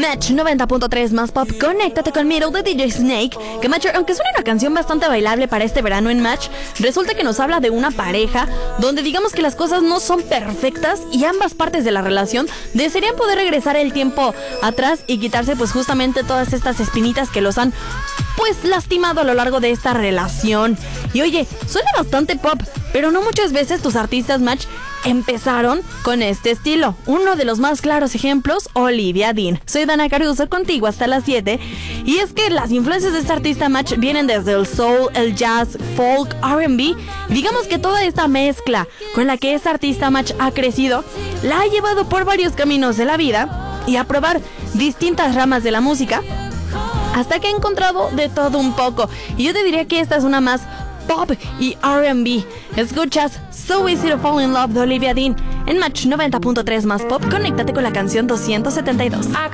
Match 90.3 más pop, conéctate con Middle de DJ Snake. Que Match, aunque suena una canción bastante bailable para este verano en Match, resulta que nos habla de una pareja donde digamos que las cosas no son perfectas y ambas partes de la relación desearían poder regresar el tiempo atrás y quitarse pues justamente todas estas espinitas que los han pues lastimado a lo largo de esta relación. Y oye, suena bastante pop, pero no muchas veces tus artistas Match empezaron con este estilo. Uno de los más claros ejemplos, Olivia Dean. Soy Dana Caruso, contigo hasta las 7. Y es que las influencias de esta artista Match vienen desde el soul, el jazz, folk, R&B. Digamos que toda esta mezcla con la que esta artista Match ha crecido, la ha llevado por varios caminos de la vida y a probar distintas ramas de la música, hasta que ha encontrado de todo un poco. Y yo te diría que esta es una más pop y R&B. Escuchas So Easy to Fall in Love de Olivia Dean en Match 90.3 más pop. Conéctate con la canción 272. I